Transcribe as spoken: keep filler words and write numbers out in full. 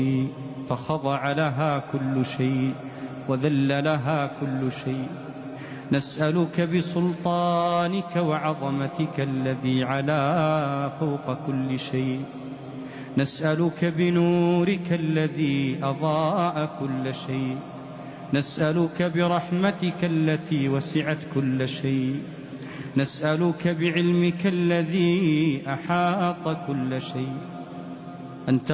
فخضع لها كل شيء وذل لها كل شيء. نسألك بسلطانك وعظمتك الذي علا فوق كل شيء، نسألك بنورك الذي أضاء كل شيء، نسألك برحمتك التي وسعت كل شيء، نسألك بعلمك الذي أحاط كل شيء أن